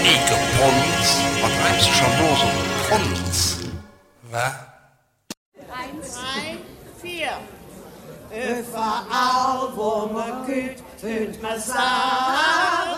Eke Pons, wat heimst du schon los um Pons? Was? 1, 3, 4. Überall, wo man geht, hört man sagen.